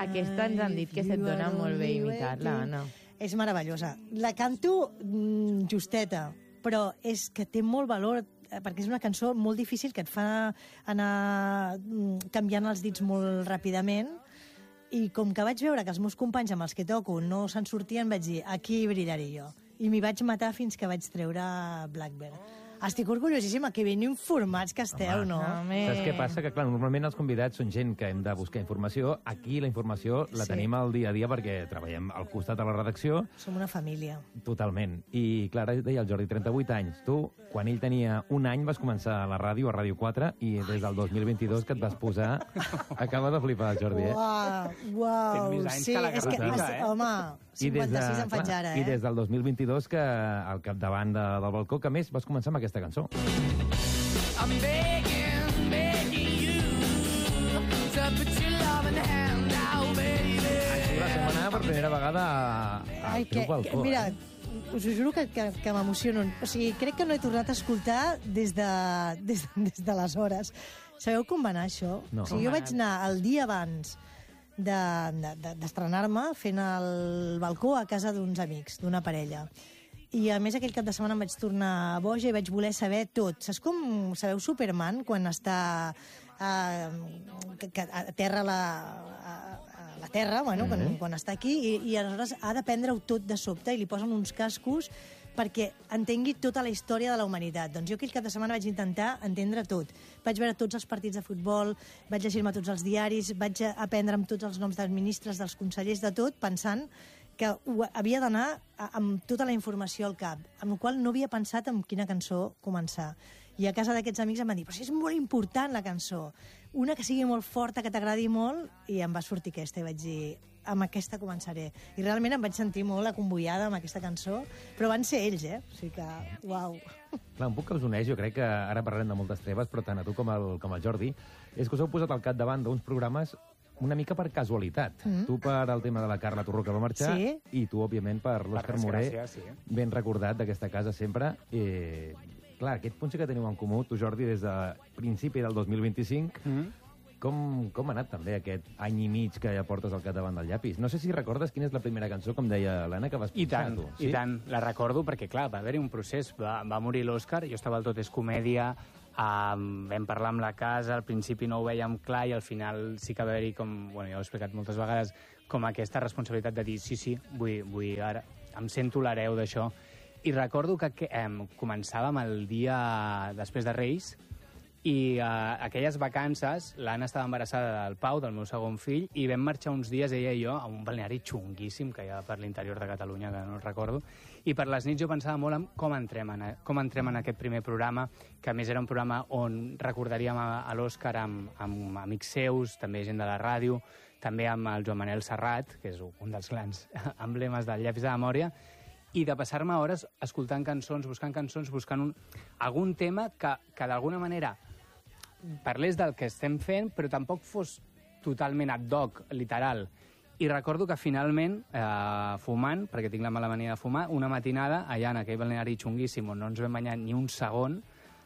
Aquesta ens han dit que se't dona molt bé imitar-la, Anna. És meravellosa. La canto justeta, però és que té molt valor, perquè és una cançó molt difícil que et fa anar canviant els dits molt ràpidament, i com que vaig veure que els meus companys amb els que toco no se'n sortien, vaig dir, aquí brillaré jo. I m'hi vaig matar fins que vaig treure Blackbird. Estic orgullosíssima, que ben informats que esteu, no? Saps què passa? Que, clar, normalment els convidats són gent que hem de buscar informació. Aquí la informació la tenim al dia a dia perquè treballem al costat de la redacció. Som una família. Totalment. I, clar, deia el Jordi, 38 anys. Tu, quan ell tenia un any, vas començar a la ràdio, a Ràdio 4, i des del 2022 que et vas posar... Acaba de flipar, Jordi, Uau. Tens més anys que la Carlota, Home, 56 en faig ara, I des del 2022 que al capdavant del balcó, que més vas començar amb aquesta cançó. I'm begging you to put your loving hand out, baby. La setmana per primera vegada al teu balcó. Mira, us ho juro que m'emociono. O sigui, crec que no he tornat a escoltar des d'aleshores. Sabeu com va anar això? No. O sigui, jo vaig anar el dia abans d'estrenar-me fent el balcó a casa d'uns amics, d'una parella. I, a més, aquell cap de setmana em vaig tornar boja i vaig voler saber tot. Saps com, sabeu, Superman, quan està que aterra la Terra, bueno, quan està aquí, i aleshores ha de prendre-ho tot de sobte i li posen uns cascos perquè entengui tota la història de la humanitat. Doncs jo aquell cap de setmana vaig intentar entendre tot. Vaig veure tots els partits de futbol, vaig llegir-me tots els diaris, vaig aprendre'm tots els noms dels ministres, dels consellers, de tot, pensant que havia d'anar amb tota la informació al cap, amb la qual no havia pensat en quina cançó començar. I a casa d'aquests amics em van dir, però si és molt important la cançó, una que sigui molt forta, que t'agradi molt, i em va sortir aquesta, i vaig dir, amb aquesta començaré. I realment em vaig sentir molt acomboiada amb aquesta cançó, però van ser ells, O sigui que, uau. Clar, un punt que us uneix, jo crec que ara parlarem de moltes treves, però tant a tu com al Jordi, és que us heu posat al capdavant d'uns programes una mica per casualitat. Tu per el tema de la Carla Torró, que va marxar, i tu, òbviament, per l'Òscar Moré, ben recordat d'aquesta casa sempre. Clar, aquest punt sí que teniu en comú, tu, Jordi, des de principi del 2025. Com ha anat també aquest any i mig que ja portes al capdavant del llapis? No sé si recordes quina és la primera cançó, com deia l'Anna, que vas posar tu. I tant, la recordo perquè, clar, va haver-hi un procés. Va morir l'Òscar, jo estava al Tot és Comèdia, vam parlar amb la casa, al principi no ho vèiem clar i al final sí que va haver-hi, com bueno, ja ho he explicat moltes vegades, com aquesta responsabilitat de dir sí, vull ara, em sento l'hereu d'això. I recordo que començàvem el dia després de Reis i aquelles vacances l'Anna estava embarassada del Pau, del meu segon fill, i vam marxar uns dies, ella i jo, a un balneari xunguíssim que hi ha per l'interior de Catalunya, que no recordo, i per les nits jo pensava molt en com entrem en aquest primer programa, que a més era un programa on recordaríem a l'Òscar amb amics seus, també gent de la ràdio, també amb el Joan Manel Serrat, que és un dels grans emblemes del Llapis de la Memòria, i de passar-me hores escoltant cançons, buscant algun tema que d'alguna manera parlés del que estem fent, però tampoc fos totalment ad hoc, literal. I recordo que finalment, fumant, perquè tinc la mala mania de fumar, una matinada, allà en aquell balneari xunguíssim on no ens vam banyar ni un segon,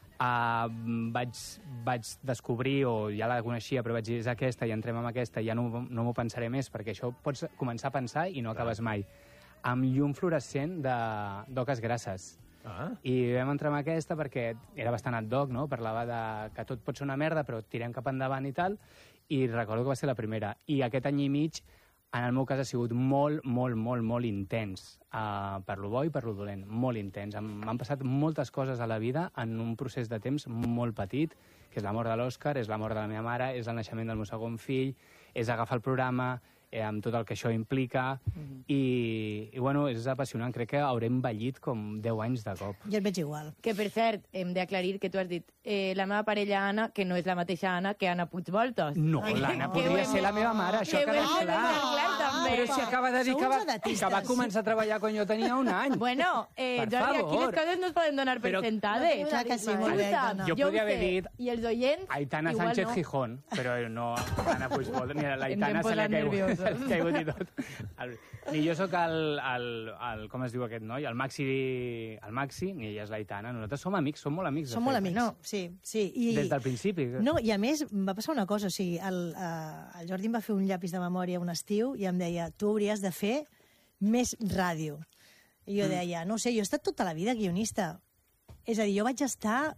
vaig descobrir, o ja la coneixia, però vaig dir, és aquesta, i entrem amb aquesta, i ja no m'ho pensaré més, perquè això pots començar a pensar i no acabes mai. Amb llum fluorescent d'oques grasses. I vam entrar amb aquesta perquè era bastant ad hoc, no? Parlava de que tot pot ser una merda, però tirem cap endavant i tal, i recordo que va ser la primera. I aquest any i mig, en el meu cas, ha sigut molt, molt, molt, molt intens. Per lo bo i per lo dolent, molt intens. M'han passat moltes coses a la vida en un procés de temps molt petit, que és la mort de l'Òscar, és la mort de la meva mare, és el naixement del meu segon fill, és agafar el programa, amb tot el que això implica, i bueno, és apassionant. Crec que hauré envellit com 10 anys de cop. Jo et veig igual. Que, per cert, hem d'aclarir que tu has dit la meva parella Anna, que no és la mateixa Anna que Anna Puigvoltos. No, l'Anna podria ser la meva mare, això que no clar, també. Però si acaba de dir que va començar a treballar quan jo tenia un any. Bueno, Jordi, aquí les coses no es poden donar per sentades. Clar que sí, molt bé, Anna. Jo podria haver dit i els oients Aitana Sánchez Gijón, però no Anna Puigvoltos, ni l'Aitana se li ha caigut. nerviosos. caigut i tot. Ni jo sóc com es diu aquest noi? El Maxi, ni ella és l'Aitana. Nosaltres som amics, som molt amics. Som molt amics, no, sí. Des del principi. No, i a més, em va passar una cosa, o sigui, el Jordi em va fer un llapis de memòria un estiu i em deia, tu hauries de fer més ràdio. I jo deia, no sé, jo he estat tota la vida guionista. És a dir, jo vaig estar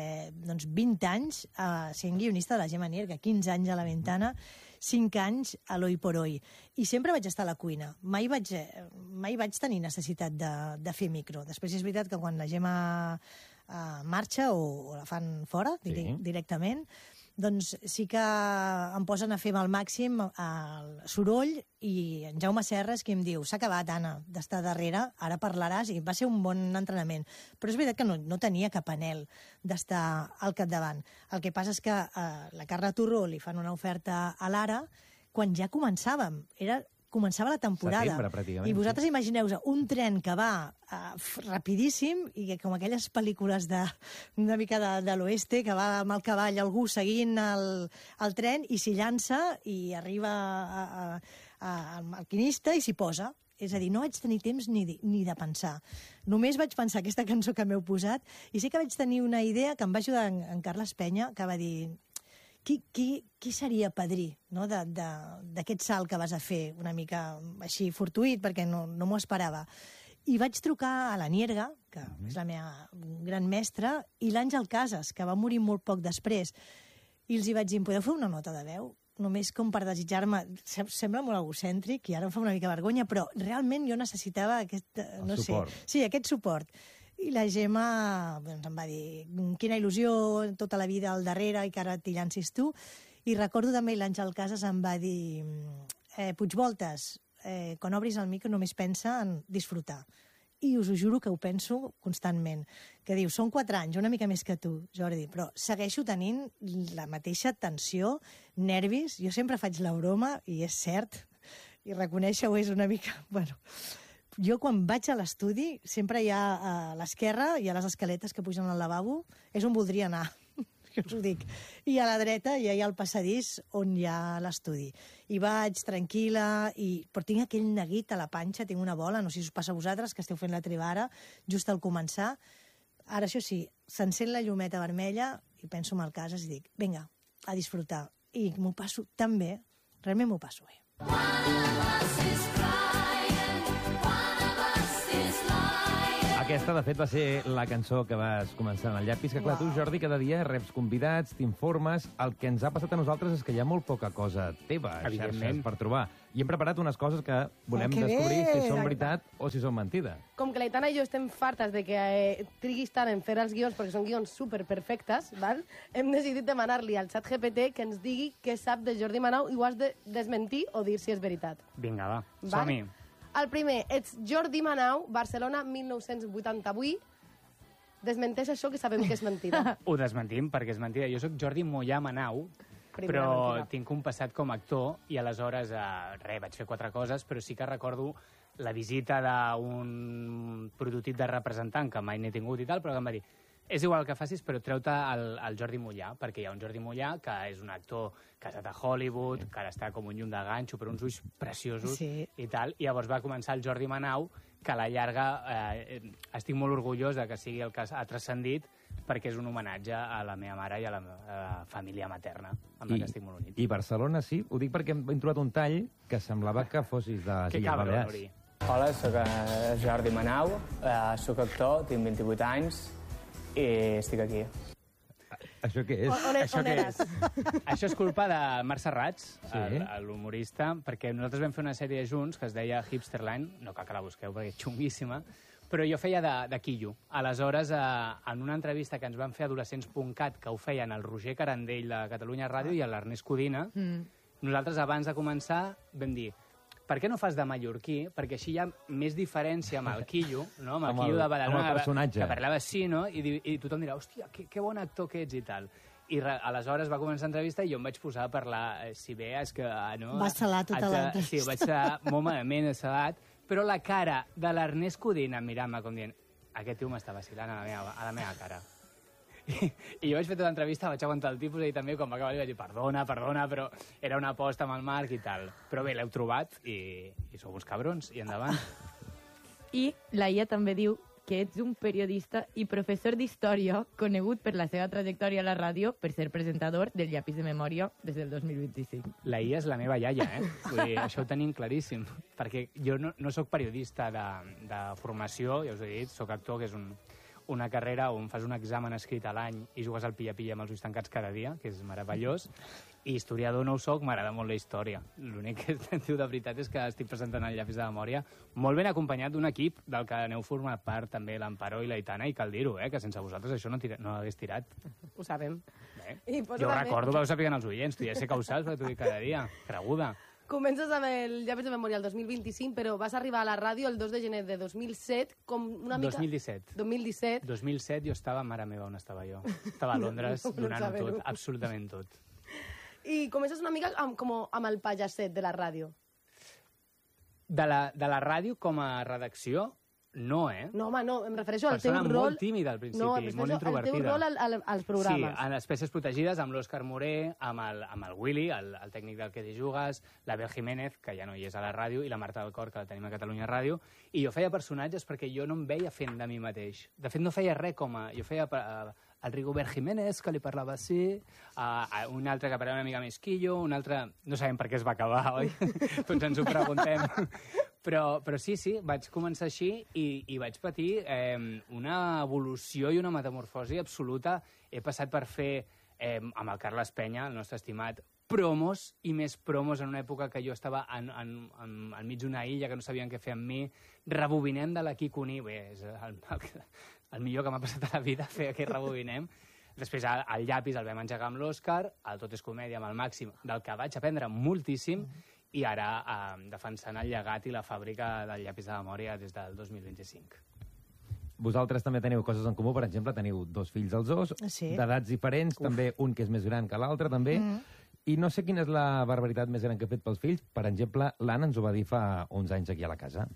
20 anys sent guionista de la Gemma Nierga, 15 anys a La Ventana, 5 anys a l'Hoy por Hoy. I sempre vaig estar a la cuina. Mai vaig tenir necessitat de fer micro. Després és veritat que quan la Gemma marxa o la fan fora directament, doncs sí que em posen a fer al màxim el soroll i en Jaume Serres qui em diu, s'ha acabat, Anna, d'estar darrere, ara parlaràs, i va ser un bon entrenament. Però és veritat que no tenia cap anhel d'estar al capdavant. El que passa és que la Carla Turró li fan una oferta a l'Ara quan ja començava la temporada. Setembre, pràcticament. I vosaltres imagineu un tren que va rapidíssim i com aquelles pel·lícules una mica de l'oeste, que va amb el cavall algú seguint el tren i s'hi llança i arriba al maquinista i s'hi posa. És a dir, no vaig tenir temps ni de pensar. Només vaig pensar aquesta cançó que m'heu posat i sí que vaig tenir una idea que em va ajudar en Carles Penya, que va dir... Qui seria padrí d'aquest salt que vas a fer, una mica així fortuït, perquè no m'ho esperava. I vaig trucar a la Nierga, que és la meva gran mestra, i l'Àngel Casas, que va morir molt poc després. I els hi vaig dir, podeu fer una nota de veu? Només com per desitjar-me... Sembla molt egocèntric i ara em fa una mica vergonya, però realment jo necessitava aquest... suport. Sí, aquest suport. I la Gemma em va dir, quina il·lusió tota la vida al darrere i que ara t'hi llancis tu. I recordo també l'Àngel Casas em va dir, Puigvoltes, quan obris el micro només pensa en disfrutar. I us ho juro que ho penso constantment. Que diu, són 4 anys, una mica més que tu, Jordi, però segueixo tenint la mateixa tensió, nervis. Jo sempre faig la broma, i és cert, i reconèixer-ho és una mica... Bueno, jo quan vaig a l'estudi, sempre hi ha a l'esquerra, hi ha les escaletes que pugen al lavabo, és on voldria anar, jo us ho dic. I a la dreta ja hi ha el passadís on hi ha l'estudi. I vaig tranquil·la, però tinc aquell neguit a la panxa, tinc una bola, no sé si us passa a vosaltres, que esteu fent la treva ara, just al començar. Ara, això sí, s'encén la llumeta vermella i penso en el Casas i dic, vinga, a disfrutar. I m'ho passo tan bé, realment m'ho passo bé. Aquesta, de fet, va ser la cançó que vas començar en el llapis, que clar, tu, Jordi, cada dia reps convidats, t'informes. El que ens ha passat a nosaltres és que hi ha molt poca cosa teva a xarxes per trobar. I hem preparat unes coses que volem descobrir si són veritat o si són mentida. Com que l'Aitana i jo estem fartes de que triguis tant en fer els guions, perquè són guions superperfectes, val? Hem decidit demanar-li al xat GPT que ens digui què sap de Jordi Manau i ho has de desmentir o dir si és veritat. Vinga, va, Val? som-hi. El primer, ets Jordi Manau, Barcelona, 1988. Desmenteix això, que sabem que és mentida. Ho desmentim, perquè és mentida. Jo sóc Jordi Mollà Manau, però tinc un passat com a actor i aleshores, vaig fer 4 coses, però sí que recordo la visita d'un prototip de representant que mai n'he tingut i tal, però que em va dir, és igual el que facis, però treu-te el Jordi Mollà, perquè hi ha un Jordi Mollà que és un actor casat a Hollywood, que ara està com un llum de ganxo, però uns ulls preciosos i tal, i llavors va començar el Jordi Manau, que a la llarga estic molt orgullós de que sigui el que ha transcendit, perquè és un homenatge a la meva mare i a la família materna, amb la que estic molt unit. I Barcelona, sí, ho dic perquè hem trobat un tall que semblava que fossis de les Illes Balears. Ori. Hola, soc Jordi Manau, soc actor, tinc 28 anys i estic aquí. Això què és? On eres? Això és culpa de Marc Serrats, l'humorista, perquè nosaltres vam fer una sèrie junts que es deia Hipsterline, no cal que la busqueu perquè és xunguíssima, però jo feia de quillo. Aleshores, en una entrevista que ens van fer a adolescents.cat, que ho feien el Roger Carandell de Catalunya Ràdio i l'Ernest Codina, nosaltres abans de començar vam dir, per què no fas de mallorquí? Perquè així hi ha més diferència amb el quillo, no? Amb el quillo de Badalona, amb el personatge. Que parlava així, no? I tothom dirà, hòstia, que bon actor que ets i tal. I aleshores va començar l'entrevista i jo em vaig posar a parlar, si bé és que... No, vas salar tota l'entrevista. Sí, ho vaig salar molt malament, salat, però la cara de l'Ernest Codina mirant-me com dient, aquest tio m'està vacilant a la meva cara. I jo vaig fer tota l'entrevista, vaig aguantar el tipus i també quan va acabar li vaig dir perdona, però era una aposta amb el Marc i tal. Però bé, l'heu trobat i sou uns cabrons, i endavant. I la Ia també diu que ets un periodista i professor d'història conegut per la seva trajectòria a la ràdio per ser presentador del Llapis de Memòria des del 2025. La Ia és la meva iaia, Vull dir, això ho tenim claríssim. Perquè jo no sóc periodista de formació, ja us he dit, sóc actor, que és una carrera on fas un examen escrit a l'any i jugues al pilla-pilla amb els ulls tancats cada dia, que és meravellós, i historiador no ho soc, m'agrada molt la història. L'únic que diu de veritat és que estic presentant el Llapis de Memòria molt ben acompanyat d'un equip del que aneu format part també l'Amparó i l'Aitana, i cal dir-ho, que sense vosaltres això no hagués tirat. Ho sabem. Jo recordo, vau saber els oients, tu ja sé que ho saps, perquè t'ho dic cada dia, creguda. Comences amb el Llapis de Memòria el 2025, però vas arribar a la ràdio el 2 de gener de 2007, com una mica... 2017. 2007 jo estava, mare meva, on estava jo? Estava a Londres donant-ho tot, absolutament tot. I comences una mica amb el pallacet de la ràdio. De la ràdio com a redacció, no, No, home, no, em refereixo al teu rol... Persona molt tímida al principi, molt introvertida. El teu rol als programes. Sí, en Espècies Protegides, amb l'Òscar Moré, amb el Willy, el tècnic del Que t'hi jugues, l'Abel Jiménez, que ja no hi és a la ràdio, i la Marta del Cor, que la tenim a Catalunya Ràdio, i jo feia personatges perquè jo no em veia fent de mi mateix. De fet, no feia res jo feia el Rigobert Jiménez, que li parlava així, un altre que parlava una mica més quillo, un altre... No sabem per què es va acabar, oi? Tots ens ho preguntem. Però sí, vaig començar així i vaig patir una evolució i una metamorfosi absoluta. He passat per fer, amb el Carles Penya, el nostre estimat, promos i més promos en una època que jo estava enmig d'una illa, que no sabien què fer amb mi. Rebobinem de la Kikuni. Bé, és el millor que m'ha passat a la vida, fer aquest Rebobinem. Després el Llapis el vam engegar amb l'Òscar, el Tot és comèdia amb el Màxim, del que vaig aprendre moltíssim, i ara defensant el llegat i la fàbrica del Llapis de Memòria des del 2025. Vosaltres també teniu coses en comú, per exemple, teniu 2 fills els dos, d'edats diferents, també un que és més gran que l'altre, també, i no sé quina és la barbaritat més gran que he fet pels fills. Per exemple, l'Anna ens ho va dir fa uns anys aquí a la casa.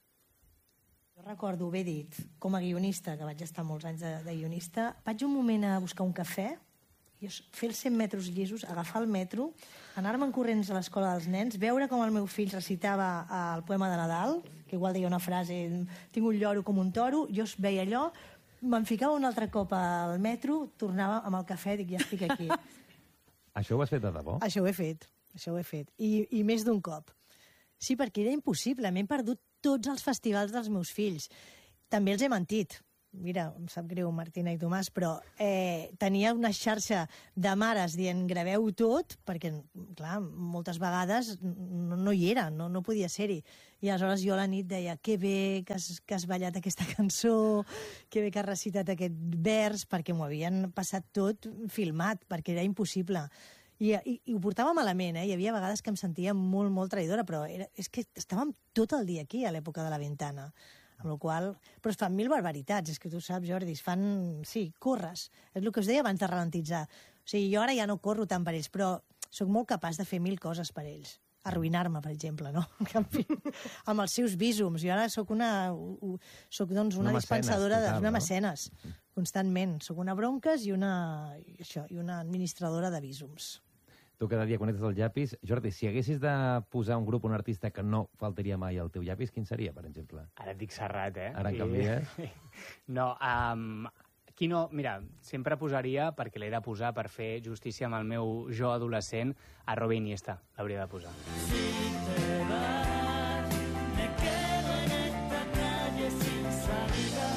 Jo recordo, ho he dit, com a guionista, que vaig estar molts anys de guionista, vaig un moment a buscar un cafè, i fer els 100 metres llisos, agafar el metro, anar-me'n corrents a l'escola dels nens, veure com el meu fill recitava el poema de Nadal, que igual deia una frase, tinc un lloro com un toro, jo veia allò, me'n ficava un altre cop al metro, tornava amb el cafè, dic, ja estic aquí. Això ho has fet de debò? Això ho he fet. I més d'un cop. Sí, perquè era impossible, m'he perdut tots els festivals dels meus fills. També els he mentit. Mira, em sap greu, Martina i Tomàs, però tenia una xarxa de mares dient graveu tot, perquè, clar, moltes vegades no hi era, no podia ser-hi. I aleshores jo a la nit deia que bé que has ballat aquesta cançó, que bé que has recitat aquest vers, perquè m'ho havien passat tot filmat, perquè era impossible. I ho portava malament, Hi havia vegades que em sentia molt, molt traïdora, però és que estàvem tot el dia aquí, a l'època de la Ventana. Amb la qual però es fan 1000 barbaritats, és que tu saps, Jordi, sí, corres. És el que us deia abans de ralentitzar. O sigui, jo ara ja no corro tant per ells, però sóc molt capaç de fer 1000 coses per ells. Arruïnar-me, per exemple, no? En fi, amb els seus bísums. Jo ara sóc una dispensadora, una mecenes, constantment. Sóc una bronques i una administradora de bísums. Tu cada dia connectes el llapis. Jordi, si haguessis de posar un grup, un artista que no faltaria mai al teu llapis, quin seria, per exemple? Ara et dic Serrat, Ara en canvies? No, aquí no... Mira, sempre posaria, perquè l'he de posar per fer justícia amb el meu jo adolescent, a Robin Iniesta. L'hauria de posar. Si te vas, me quedo en esta calle sin salida.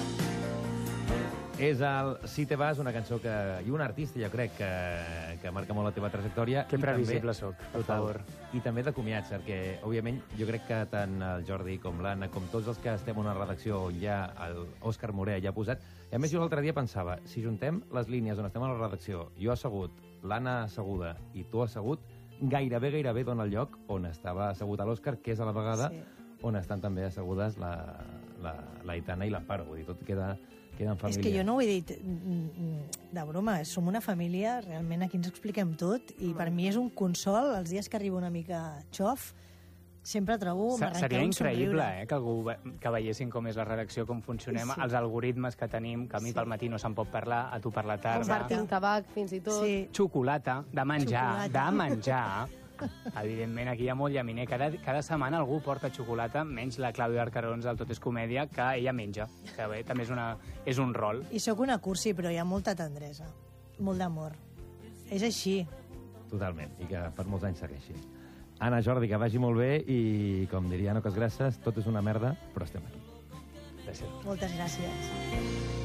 És el Si te vas, una cançó i un artista, jo crec, que marca molt la teva trajectòria. Que previsible soc, per favor. I també de comiats, perquè, òbviament, jo crec que tant el Jordi com l'Anna, com tots els que estem en una redacció on ja l'Òscar Moré ja ha posat... I a més, jo l'altre dia pensava, si juntem les línies on estem a la redacció, jo assegut, l'Anna asseguda i tu assegut, gairebé dona el lloc on estava assegut l'Òscar, que és a la vegada on estan també assegudes l'Aitana i l'Amparo. Vull dir, tot queda en família. És que jo no ho he dit de broma, som una família, realment aquí ens expliquem tot, i per mi és un consol, els dies que arribo una mica xof, Sempre trobo... Seria increïble, que algú que veiessin com és la redacció, com funcionem, els algoritmes que tenim, que a mi pel matí no se'n pot parlar, a tu per la tarda. Compartim tabac, fins i tot. Xocolata, de menjar. Evidentment, aquí hi ha molt llaminer. Cada setmana algú porta xocolata, menys la Clàudia Arcarons del Tot és Comèdia, que ella menja. Que bé, també és un rol. I sóc una cursi, però hi ha molta tendresa, molt d'amor. És així. Totalment, i que per molts anys segueixi. Anna, Jordi, que vagi molt bé i, com diria Nocas Grasses, tot és una merda, però estem aquí. Gràcies. Moltes gràcies.